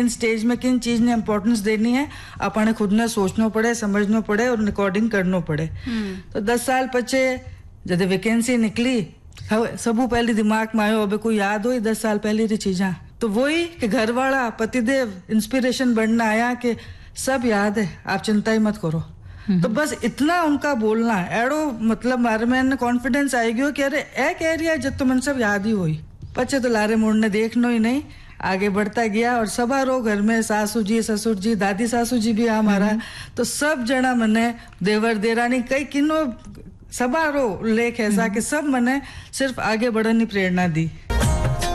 किन स्टेज में किन चीज ने इम्पोर्टेंस देनी है आपने खुद ने सोचना पड़े, समझना पड़े और रिकॉर्डिंग करना पड़े। तो 10 साल पचे जब वैकेंसी निकली सबू पहले दिमाग में आयो, अबे कोई याद हो 10 साल पहले री चीजा, तो वही कि घर वाला पतिदेव इंस्पिरेशन बनना आया कि सब याद है, आप चिंता ही मत करो। तो बस इतना उनका बोलना एड़ो मतलब मारे में कॉन्फिडेंस आई गयो कि अरे एक एरिया जब तो मन सब याद ही हुई। पचे तो लारे मोड़ ने देखना ही नहीं, आगे बढ़ता गया और सभा रो घर में सासू जी, ससुर जी, दादी सासू जी भी हमारा, तो सब जना मने देवर देरानी कई किनो सभा रो लेख ऐसा कि सब मने सिर्फ आगे बढ़ने की प्रेरणा दी।